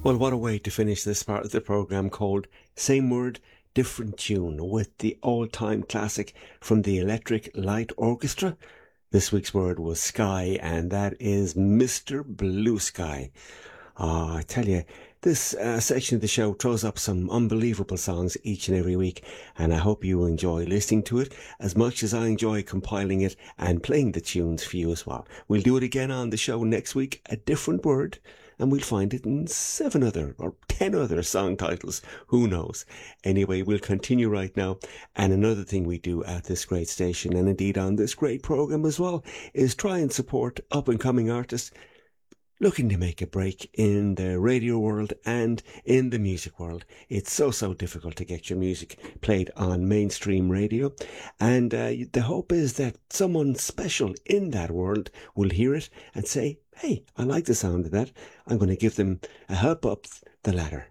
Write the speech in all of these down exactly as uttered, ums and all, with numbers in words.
Well, what a way to finish this part of the programme called Same Word, Different Tune with the all-time classic from the Electric Light Orchestra. This week's word was sky, and that is Mister Blue Sky. Ah, I tell you, this uh, section of the show throws up some unbelievable songs each and every week, and I hope you enjoy listening to it as much as I enjoy compiling it and playing the tunes for you as well. We'll do it again on the show next week, a different word, and we'll find it in seven other or ten other song titles. Who knows? Anyway, we'll continue right now. And another thing we do at this great station, and indeed on this great program as well, is try and support up-and-coming artists looking to make a break in the radio world and in the music world. It's so, so difficult to get your music played on mainstream radio. And uh, the hope is that someone special in that world will hear it and say, hey, I like the sound of that. I'm going to give them a help up the ladder.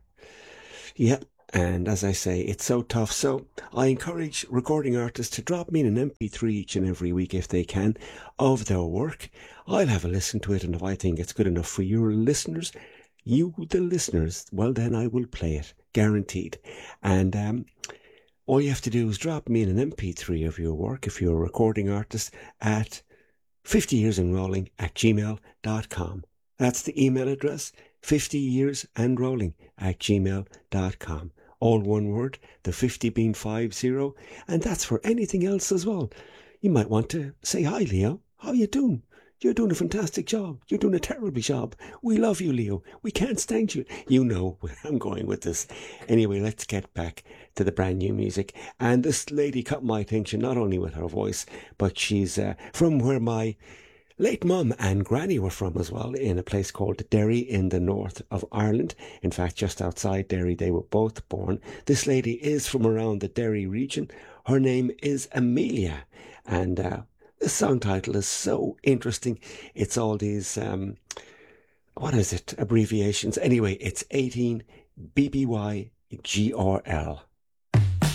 Yep. And as I say, it's so tough. So I encourage recording artists to drop me an M P three each and every week if they can of their work. I'll have a listen to it, and if I think it's good enough for your listeners, you, the listeners, well then I will play it, guaranteed. And um, all you have to do is drop me an M P three of your work if you're a recording artist at fifty years and rolling at gmail dot com. That's the email address, fifty years and rolling at gmail dot com. All one word, the fifty being five zero, and that's for anything else as well. You might want to say, hi Leo, how you doing? You're doing a fantastic job. You're doing a terrible job. We love you, Leo. We can't stand you. You know where I'm going with this. Anyway, let's get back to the brand new music. And this lady caught my attention not only with her voice, but she's uh, from where my late mum and granny were from as well, in a place called Derry in the north of Ireland. In fact, just outside Derry, they were both born. This lady is from around the Derry region. Her name is Amelia, and uh, the song title is so interesting. It's all these, um, what is it, abbreviations. Anyway, it's eighteen B B Y G R L.